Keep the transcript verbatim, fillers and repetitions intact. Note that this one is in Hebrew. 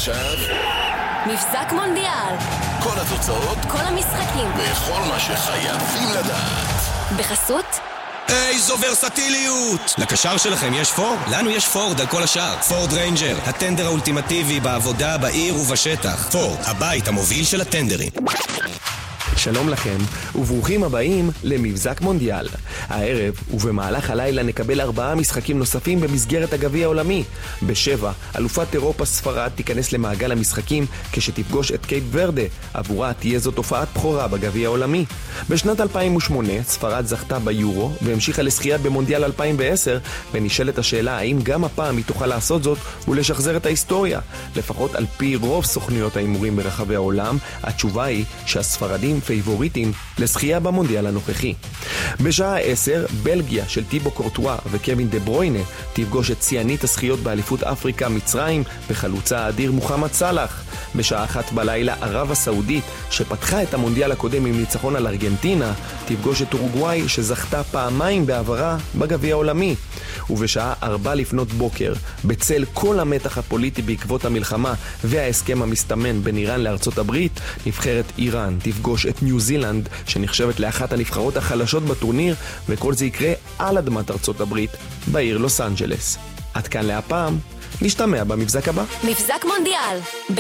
ועכשיו מבזק מונדיאל. כל התוצאות, כל המשחקים וכל מה שחייבים לדעת. בחסות איזו ורסטיליות! לקשר שלכם יש פורד? לנו יש פורד על כל השאר. פורד ריינג'ר, הטנדר האולטימטיבי בעבודה, בעיר ובשטח. פורד, הבית המוביל של הטנדרים. שלום לכם, וברוכים הבאים למבזק מונדיאל. הערב ובמהלך הלילה נקבל ארבעה משחקים נוספים במסגרת הגביע העולמי. בשבע, אלופת אירופה ספרד תיכנס למעגל המשחקים כשתפגוש את קייפ ורדה. עבורה תהיה זו תופעת בחורה בגביע העולמי. בשנת אלפיים ושמונה, ספרד זכתה ביורו והמשיכה לזכייה במונדיאל אלפיים ועשר, ונשאלת השאלה האם גם הפעם היא תוכל לעשות זאת ולשחזר את ההיסטוריה. לפחות על פי רוב סוכנויות ההימורים ברחבי העולם, התשובה היא שהספרדים פייבוריטים לזכייה במונדיאל הנוכחי. בשעה עשר, בלגיה של טיבו קורטואה וקווין דה ברוינה תפגוש את ציינית הזכיות באליפות אפריקה מצרים וחלוצה האדיר מוחמד סלאח. בשעה אחת בלילה, ערב הסעודית שפתחה את המונדיאל הקודם עם ניצחון על ארגנטינה תפגוש את אורוגוואי שזכתה פעמיים בעברה בגביע העולמי. ובשעה ארבע לפנות בוקר, בצל כל המתח הפוליטי בעקבות המלחמה וההסכם המסתמן בין איראן לארצות הברית, נבחרת איראן תפגוש את ניו זילנד שנחשבת לאחת הנבחרות החלשות בטורניר, וכל זה יקרה על אדמת ארצות הברית בעיר לוס אנג'לס. עד כאן להפעם, נשתמע במבזק הבא. מבזק מונדיאל.